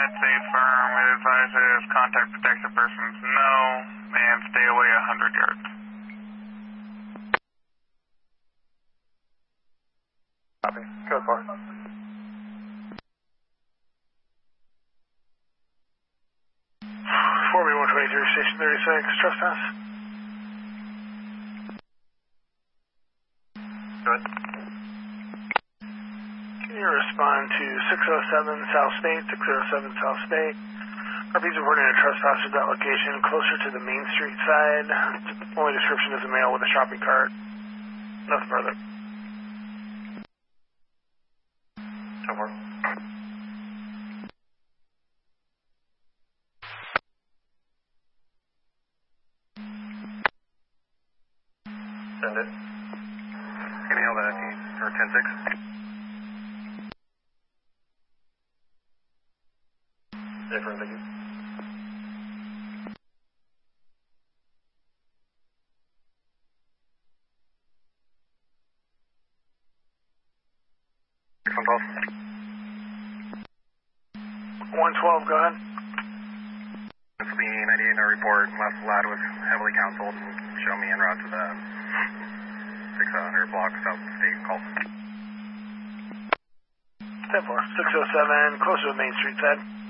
It's a firm. It advises contact protected persons no and stay away 100 yards. Copy. Code 4. 4B123, Station 36, trespass. Good. Can you respond to 607 South State, 607 South State? RP's reporting a trespass at that location closer to the Main Street side. Only description is a male with a shopping cart. Nothing further. So far. Send it. Can you handle that or 10-6? Different, thank you. Phone call. 112, go ahead. It's the 98 no report. Last lad was heavily counseled and show me en route to the 600 block South State call. 10-4, 607, closer to the Main Street side.